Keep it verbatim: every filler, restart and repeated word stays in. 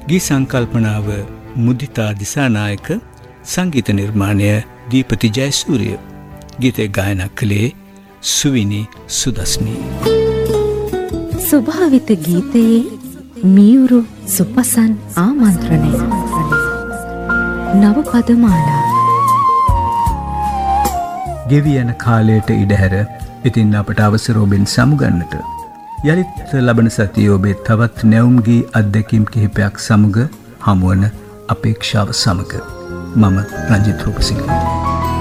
ගී සංකල්පනාව මුදිතා දිසානායක, සංගීත නිර්මාණය දීපති ජයසූරිය. ගීතය ගායනා කළේ සුවිනි සුදස්නී. ස්වභාවිත ගීතයේ මියුරු සුපසන් ආමන්ත්‍රණය. නව පදමාලා. ගෙවි යන කාලයට ඉඩහැර ඉතින් අපට අවසර ඔබෙන් සමුගන්නට. යළිත් ලබන සතියේ ඔබේ තවත් නැවුම් ගී අත්දැකීම් කිහිපයක් සමග හමුවන අපේක්ෂාව සමග මම රංජිත් රූපසිංහ.